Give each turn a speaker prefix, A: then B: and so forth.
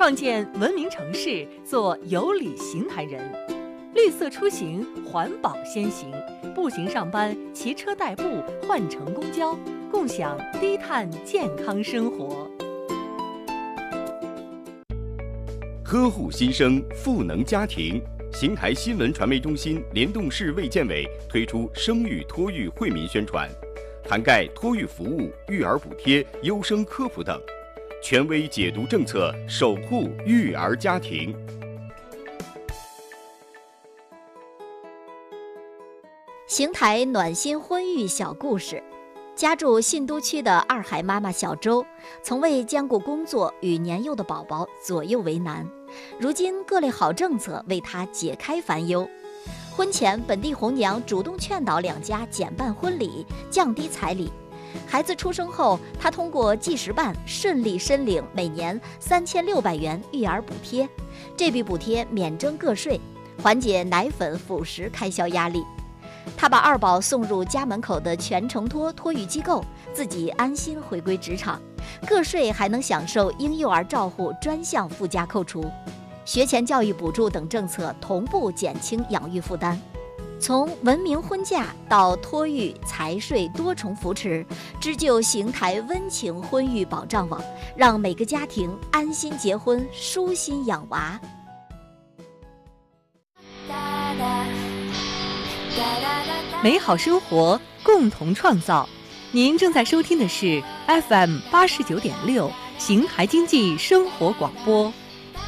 A: 创建文明城市，做有礼行台人。绿色出行，环保先行，步行上班，骑车代步，换乘公交，共享低碳健康生活。
B: 呵护新生，赋能家庭。邢台新闻传媒中心联动市卫健委推出生育托育惠民宣传，涵盖托育服务、育儿补贴、优生科普等，权威解读政策，守护育儿家庭。
C: 邢台暖心婚育小故事。家住信都区的二孩妈妈小周，从未兼顾工作与年幼的宝宝左右为难，如今各类好政策为她解开烦忧。婚前，本地红娘主动劝导两家减办婚礼，降低彩礼。孩子出生后，她通过计时办顺利申领每年3600元育儿补贴，这笔补贴免征个税，缓解奶粉、辅食开销压力。他把二宝送入家门口的全程托托育机构，自己安心回归职场，个税还能享受婴幼儿照护专项附加扣除，学前教育补助等政策同步减轻养育负担。从文明婚嫁到托育、财税多重扶持，织就邢台温情婚育保障网，让每个家庭安心结婚，舒心养娃。
A: 美好生活，共同创造。您正在收听的是 FM89.6邢台经济生活广播。